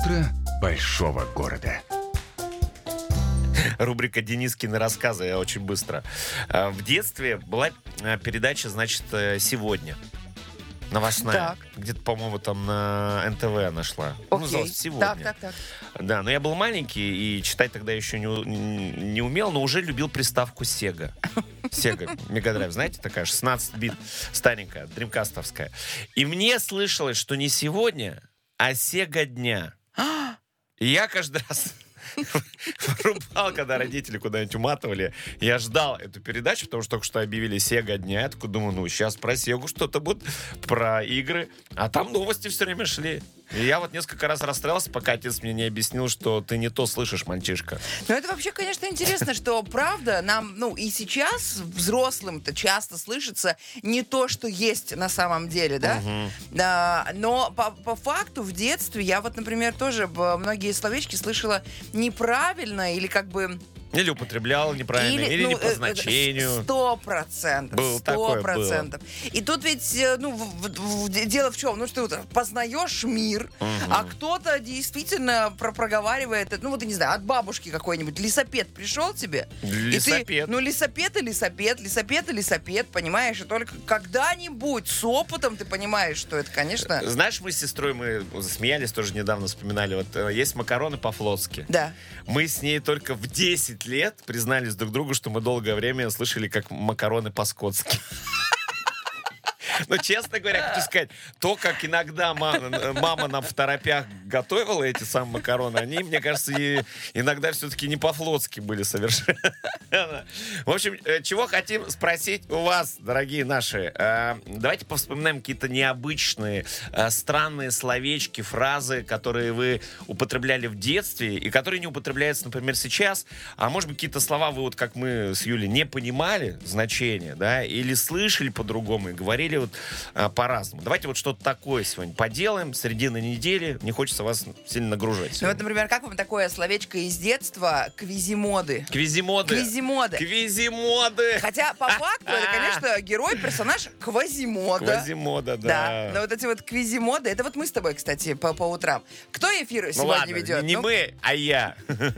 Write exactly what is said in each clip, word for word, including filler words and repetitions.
утро большого города. Рубрика «Денискины рассказы». Я очень быстро. В детстве была передача, значит, «Сегодня». Новостная. Так. Где-то, по-моему, там на эн тэ вэ она шла. Ну, Окей. называлась «Сегодня». Так, так, так. Да, но я был маленький и читать тогда еще не, у- не умел, но уже любил приставку Sega. Sega, Мегадрайв, знаете, такая шестнадцать бит, старенькая, дримкастовская. И мне слышалось, что не сегодня, а Sega дня. И я каждый раз вырубал, когда родители куда-нибудь уматывали. Я ждал эту передачу, потому что только что объявили Sega дня. Я такой думаю, ну, сейчас про Сегу что-то будет, про игры. А там новости все время шли. И я вот несколько раз расстроился, пока отец мне не объяснил, что ты не то слышишь, мальчишка. Ну, это вообще, конечно, интересно, что, правда, нам, ну, и сейчас взрослым-то часто слышится не то, что есть на самом деле, да? Да, но по, по факту в детстве я вот, например, тоже б- многие словечки слышала неправильно или как бы... Или употреблял неправильно, или, ну, не по э, значению. Сто процентов. Был, Сто такое процентов. И тут ведь, э, ну, в- в- в- дело в чем? Ну, что ты познаешь мир, а кто-то действительно про- проговаривает, это, ну, вот, я не знаю, от бабушки какой-нибудь лисапед пришел тебе. И Лисапед. ты, ну, лисапед и лисапед, лисапед и лисапед, понимаешь? И только когда-нибудь с опытом ты понимаешь, что это, конечно... Знаешь, мы с сестрой, мы засмеялись, тоже недавно вспоминали, вот э, есть макароны по-флотски. Да. Мы с ней только в десять лет признались друг другу, что мы долгое время слышали как макароны по-скотски. Но, честно говоря, хочу сказать, то, как иногда ма- мама нам в торопях готовила эти самые макароны, они, мне кажется, и иногда все-таки не по-флотски были совершенно. В общем, э, чего хотим спросить у вас, дорогие наши. Э, Давайте повспоминаем какие-то необычные, э, странные словечки, фразы, которые вы употребляли в детстве и которые не употребляются, например, сейчас. А может быть, какие-то слова вы, вот как мы с Юлей, не понимали значения, да, или слышали по-другому и говорили вот а, по-разному. Давайте вот что-то такое сегодня поделаем. Середина недели. Не хочется вас сильно нагружать Ну, вот, сегодня. например, как вам такое словечко из детства квизимоды? Квизимоды. Квизимоды. Квизимоды. Хотя, по факту, это, конечно, герой, персонаж Квазимода. Квазимода, да. Да, но вот эти вот квизимоды, это вот мы с тобой, кстати, по, по утрам. Кто эфир Ну сегодня ладно, ведет? не Ну, мы, а я.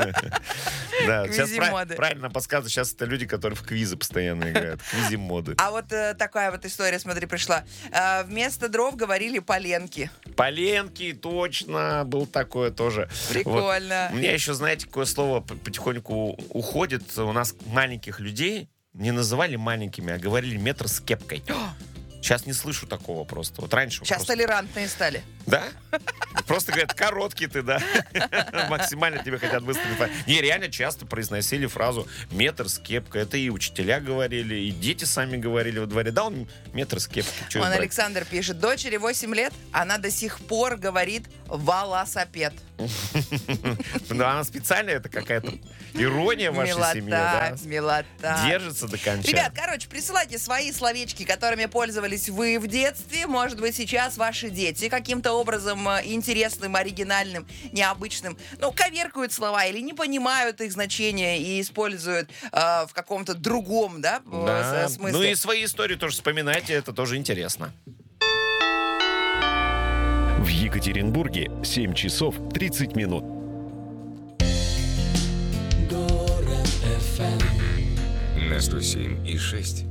Да, сейчас Квизимоды. прав- правильно подсказываю. Сейчас это люди, которые в квизы постоянно играют. Квизимоды. А вот э, такая вот история, смотри, пришла. Э, вместо дров говорили поленки. Поленки, точно, был такое тоже. Прикольно. Вот. У меня еще, знаете, какое слово п- потихоньку уходит. У нас маленьких людей не называли маленькими, а говорили метр с кепкой. Сейчас не слышу такого просто. Вот раньше Сейчас просто... толерантные стали. Да? Просто говорят, короткий ты, да? Максимально тебе хотят выставить. Не, реально часто произносили фразу «метр с кепкой». Это и учителя говорили, и дети сами говорили во дворе. Да, он метр с кепкой. Чё Он брать? Александр пишет, дочери восемь лет, она до сих пор говорит «волосопед». Ну, она специально, это какая-то ирония в вашей Милота, семье, да? милота. Держится до конца. Ребят, короче, присылайте свои словечки, которыми пользовались вы в детстве. Может быть, сейчас ваши дети каким-то образом э, интересным, оригинальным, необычным, ну, коверкают слова или не понимают их значения и используют э, в каком-то другом, да, э, Да. с- смысле. Ну и свои истории тоже вспоминайте, это тоже интересно. В Екатеринбурге семь часов тридцать минут. На сто семь и шесть.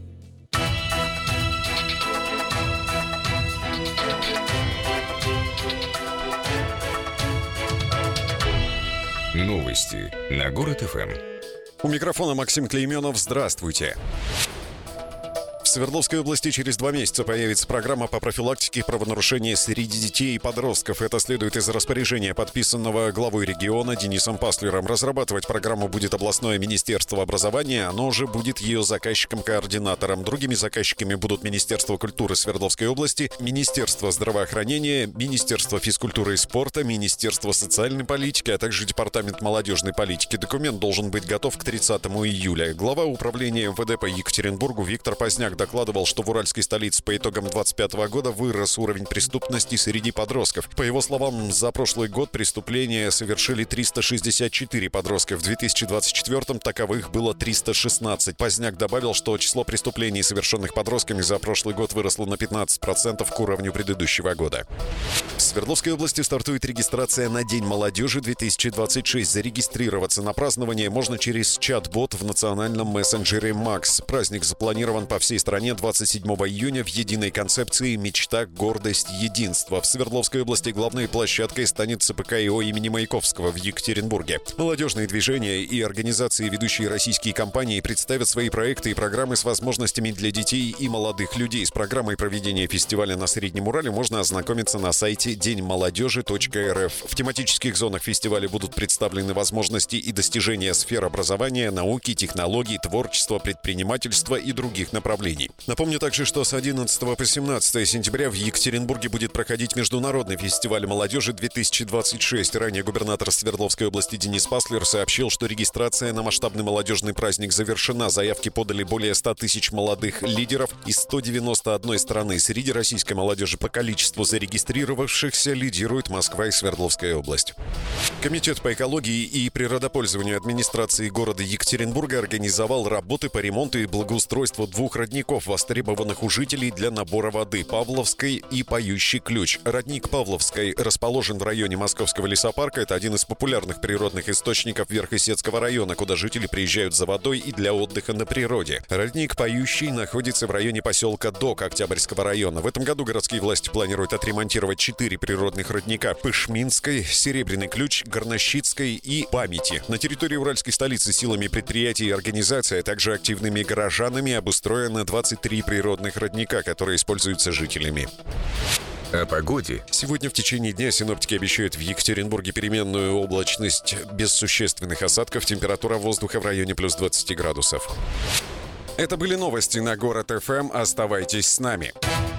Новости на Город эф эм. У микрофона Максим Клейменов. Здравствуйте. В Свердловской области через два месяца появится программа по профилактике правонарушений среди детей и подростков. Это следует из распоряжения, подписанного главой региона Денисом Паслером. Разрабатывать программу будет областное министерство образования. Оно же будет ее заказчиком-координатором. Другими заказчиками будут Министерство культуры Свердловской области, Министерство здравоохранения, Министерство физкультуры и спорта, Министерство социальной политики, а также Департамент молодежной политики. Документ должен быть готов к тридцатому июля. Глава управления эм вэ дэ по Екатеринбургу Виктор Поздняк докладывал, что в уральской столице по итогам двадцать пятого года вырос уровень преступности среди подростков. По его словам, за прошлый год преступления совершили триста шестьдесят четыре подростка. В две тысячи двадцать четвёртом таковых было триста шестнадцать. Поздняк добавил, что число преступлений, совершенных подростками, за прошлый год выросло на пятнадцать процентов к уровню предыдущего года. В Свердловской области стартует регистрация на День молодежи две тысячи двадцать шесть. Зарегистрироваться на празднование можно через чат-бот в национальном мессенджере Макс. Праздник запланирован по всей стране двадцать седьмого июня в единой концепции «Мечта, гордость, единство». В Свердловской области главной площадкой станет ЦПК-ИО имени Маяковского в Екатеринбурге. Молодежные движения и организации, ведущие российские компании, представят свои проекты и программы с возможностями для детей и молодых людей. С программой проведения фестиваля на Среднем Урале можно ознакомиться на сайте день молодежи точка эр эф. В тематических зонах фестиваля будут представлены возможности и достижения сфер образования, науки, технологий, творчества, предпринимательства и других направлений. Напомню также, что с одиннадцатого по семнадцатое сентября в Екатеринбурге будет проходить Международный фестиваль молодежи две тысячи двадцать шесть. Ранее губернатор Свердловской области Денис Паслер сообщил, что регистрация на масштабный молодежный праздник завершена. Заявки подали более ста тысяч молодых лидеров из ста девяноста одной страны. Среди российской молодежи по количеству зарегистрировавшихся лидирует Москва и Свердловская область. Комитет по экологии и природопользованию администрации города Екатеринбурга организовал работы по ремонту и благоустройству двух родников, востребованных у жителей для набора воды — Павловской и Поющий ключ. Родник Павловской расположен в районе Московского лесопарка. Это один из популярных природных источников Верхесецкого района, куда жители приезжают за водой и для отдыха на природе. Родник Поющий находится в районе поселка Док Октябрьского района. В этом году городские власти планируют отремонтировать четыре природных родника — Пышминской, Серебряный ключ, Горнощицкой и Памяти. На территории уральской столицы силами предприятий и организаций, а также активными горожанами обустроено двадцать три природных родника, которые используются жителями. О погоде. Сегодня в течение дня синоптики обещают в Екатеринбурге переменную облачность без существенных осадков. Температура воздуха в районе плюс двадцати градусов. Это были новости на Город эф эм. Оставайтесь с нами.